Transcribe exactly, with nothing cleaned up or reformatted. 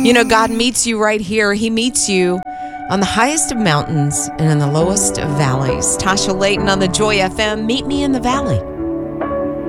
You know, God meets you right here. He meets you on the highest of mountains and in the lowest of valleys. Tasha Layton on the Joy F M. Meet me in the valley.